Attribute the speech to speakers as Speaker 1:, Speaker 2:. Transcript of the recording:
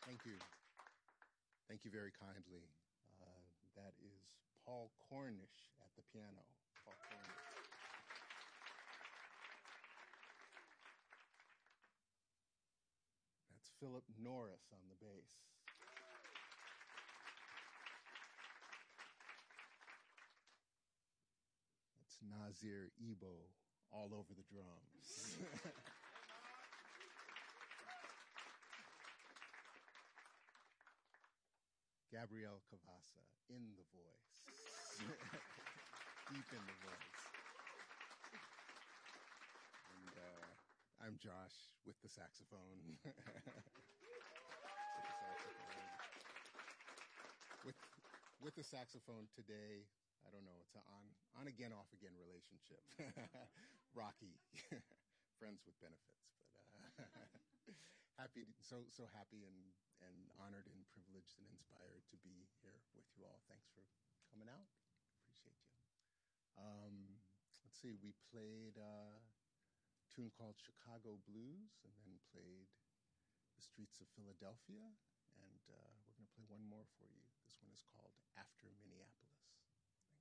Speaker 1: Thank you. Thank you very kindly. That is Paul Cornish at the piano. Paul Cornish. That's Philip Norris on the bass. That's Nazir Ebo all over the drums. Gabrielle Cavassa in the voice. Deep in the voice. And I'm Josh with the saxophone. With the saxophone today, I don't know, it's an on again, off again relationship. Rocky. Friends with benefits, but happy, so happy and honored and privileged and inspired to be here with you all. Thanks for coming out. Appreciate you. Let's see, we played a tune called Chicago Blues and then played The Streets of Philadelphia, and we're going to play one more for you. This one is called After Minneapolis.